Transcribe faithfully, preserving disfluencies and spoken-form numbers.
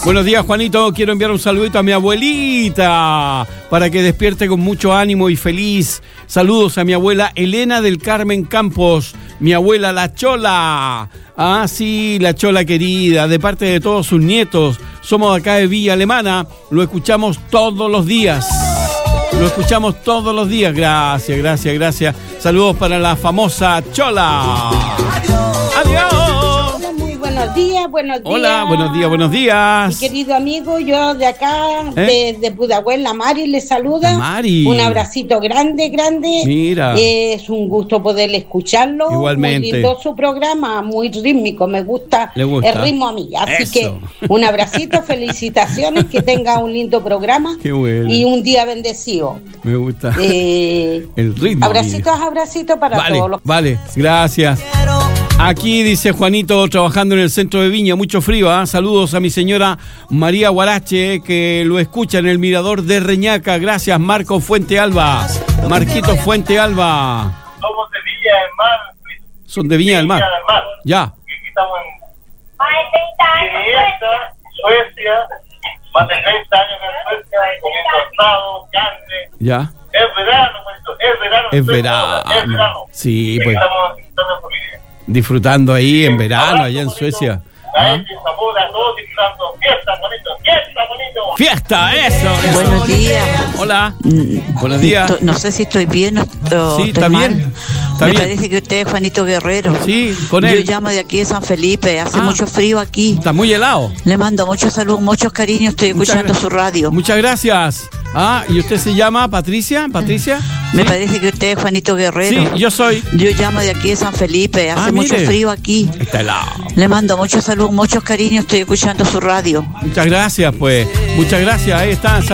Buenos días, Juanito. Quiero enviar un saludito a mi abuelita para que despierte con mucho ánimo y feliz. Saludos a mi abuela Elena del Carmen Campos, mi abuela La Chola. Ah, sí, La Chola querida, de parte de todos sus nietos. Somos acá de Villa Alemana, lo escuchamos todos los días. Lo escuchamos todos los días. Gracias, gracias, gracias. Saludos para la famosa Chola. Adiós. Buenos días, buenos días. Hola, buenos días, buenos días. Mi querido amigo, yo de acá, ¿Eh? de, de Pudahuel, la Mari le saluda. Mari. Un abracito grande, grande. Mira. Eh, es un gusto poder escucharlo. Igualmente. Muy lindo su programa, muy rítmico, me gusta, ¿Le gusta? el ritmo a mí. Así Eso. que un abracito, felicitaciones, que tenga un lindo programa. Qué bueno. Y un día bendecido. Me gusta. Eh, el ritmo. abracitos, abracitos para Vale, todos los. vale, gracias. Aquí dice Juanito, trabajando en el centro de Viña, mucho frío, ¿eh? Saludos a mi señora María Guarache, que lo escucha en el mirador de Reñaca. Gracias, Marco Fuente Alba. Marquito Fuente Alba. Somos de Villa del Mar. Son de Viña del Mar. Villa del Mar. Ya. Aquí estamos en Ginebra, Suecia, más de treinta años en Suecia, comiendo asado, carne. Ya. Es verano, Juanito, es verano. Es verano. Es verano. Sí, Aquí pues. estamos disfrutando en familia. Disfrutando ahí en verano, allá en Suecia. A ¿Ah? este sabor, a todos disfrutando. Fiesta, bonito, fiesta, bonito. ¡Fiesta! ¡Eso! eso. Buenos días. Hola. Mm, Buenos días. No sé si estoy bien o o Sí, estoy está mal. bien. Está Me bien. parece que usted es Juanito Guerrero. Sí, con Yo él. llamo de aquí de San Felipe. Hace Ah. mucho frío aquí. Está muy helado. Le mando mucha salud, muchos cariños. Estoy Muchas escuchando gra- su radio. Muchas gracias. Ah, ¿y usted se llama Patricia? ¿Patricia? Me ¿Sí? parece que usted es Juanito Guerrero. Sí, yo soy. Yo llamo de aquí de San Felipe. Hace Ah, mucho mire. frío aquí. Está helado. Le mando mucha salud, muchos cariños. Estoy escuchando su radio. Muchas gracias, pues. Muchas gracias. Ahí están.